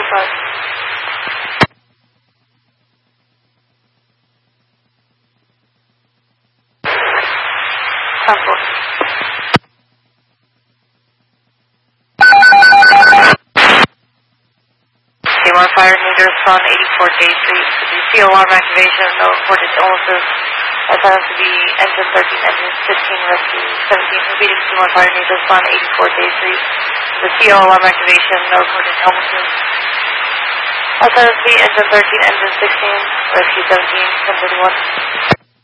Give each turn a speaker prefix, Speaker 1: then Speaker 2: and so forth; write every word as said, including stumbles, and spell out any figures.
Speaker 1: five. ten four. C one Fire Neither Sun eighty-four J Street. The C alarm activation, no reported illnesses. Assigned to be engine thirteen, engine fifteen, rescue seventeen. Repeating C one Fire Neither Sun eighty-four J Street. The C O alarm activation, no reported illnesses. Assigned to be engine thirteen, engine sixteen, rescue seventeen, ten thirty-one.